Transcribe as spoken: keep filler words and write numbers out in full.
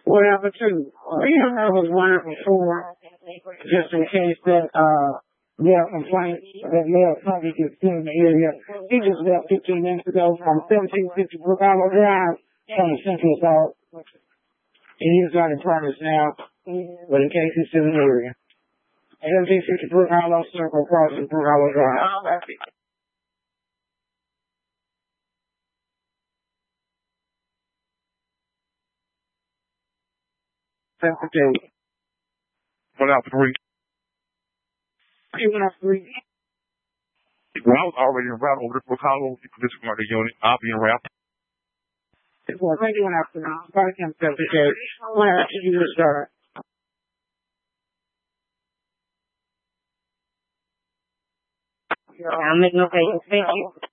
Well, but too, you know, was one before, just in case that, uh, yeah, complaint that Mayor probably gets in the area. He just left fifteen minutes ago from seventeen fifty Brook Hollow Drive from the Central Salt. And he's got a promise now, but in case he's still in the area. seventeen fifty Brook Hollow Circle, crossing Brook Hollow Drive. Sensitive. One out three. He went off three. Well, I was already en route over to Brook Hollow this murder unit. I'll be en route. It was already went after now. Probably can't sensitive. When after you to start. I'm making no face.